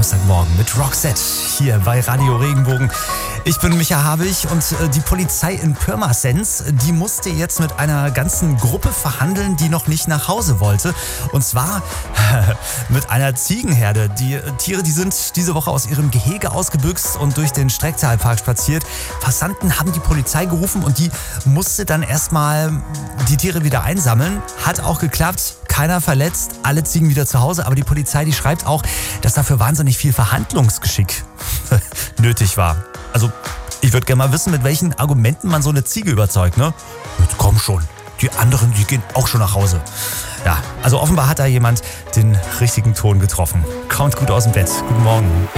Samstagmorgen mit Roxette hier bei Radio Regenbogen. Ich bin Micha Habich und die Polizei in Pirmasens, die musste jetzt mit einer ganzen Gruppe verhandeln, die noch nicht nach Hause wollte. Und zwar mit einer Ziegenherde. Die Tiere, die sind diese Woche aus ihrem Gehege ausgebüxt und durch den Strecktalpark spaziert. Passanten haben die Polizei gerufen und die musste dann erstmal die Tiere wieder einsammeln. Hat auch geklappt. Keiner verletzt, alle Ziegen wieder zu Hause. Aber die Polizei, die schreibt auch, dass dafür wahnsinnig viel Verhandlungsgeschick nötig war. Also, ich würde gerne mal wissen, mit welchen Argumenten man so eine Ziege überzeugt, ne? Jetzt komm schon, die anderen, die gehen auch schon nach Hause. Ja, also offenbar hat da jemand den richtigen Ton getroffen. Kommt gut aus dem Bett. Guten Morgen.